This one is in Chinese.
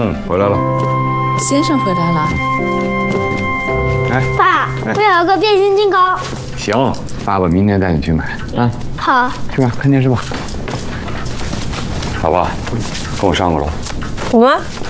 回来了。 先生回来了。 哎， 爸，我有个变形金刚。 行，爸爸明天带你去买啊。 好。 去吧，看电视吧。老婆，跟我上个楼。 我们